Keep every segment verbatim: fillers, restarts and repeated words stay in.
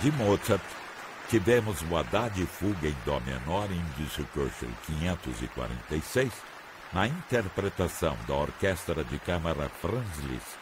De Mozart, tivemos o Haddad Fuga em Dó menor em Düsseldorf quinhentos e quarenta e seis, na interpretação da Orquestra de Câmara Franz Liszt.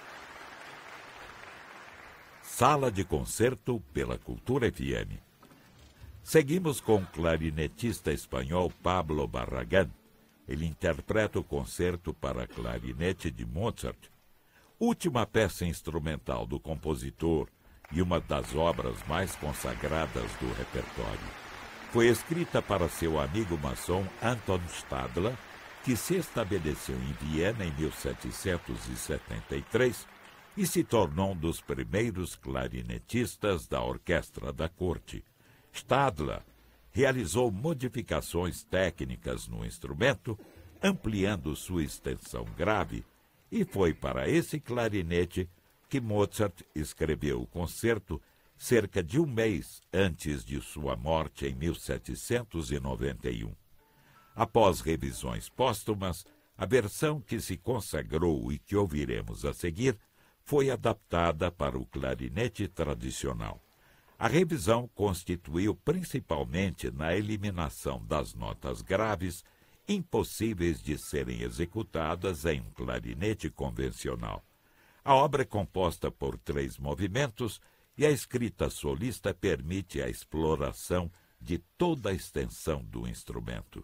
Sala de Concerto pela Cultura F M. Seguimos com o clarinetista espanhol Pablo Barragán. Ele interpreta o concerto para clarinete de Mozart, última peça instrumental do compositor e uma das obras mais consagradas do repertório. Foi escrita para seu amigo maçom Anton Stadler, que se estabeleceu em Viena em mil setecentos e setenta e três e se tornou um dos primeiros clarinetistas da Orquestra da Corte. Stadler realizou modificações técnicas no instrumento, ampliando sua extensão grave, e foi para esse clarinete que Mozart escreveu o concerto cerca de um mês antes de sua morte em mil setecentos e noventa e um. Após revisões póstumas, a versão que se consagrou e que ouviremos a seguir foi adaptada para o clarinete tradicional. A revisão constituiu principalmente na eliminação das notas graves, impossíveis de serem executadas em um clarinete convencional. A obra é composta por três movimentos e a escrita solista permite a exploração de toda a extensão do instrumento.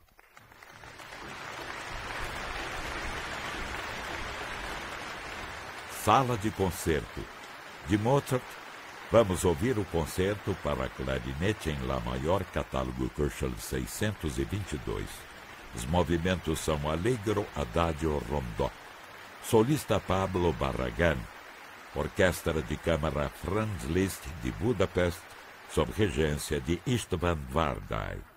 Sala de Concerto. De Mozart, vamos ouvir o concerto para clarinete em Lá maior, catálogo Köchel seiscentos e vinte e dois. Os movimentos são Allegro, Adagio, Rondó. Solista Pablo Barragán. Orquestra de Câmara Franz Liszt de Budapeste, sob regência de István Várdai.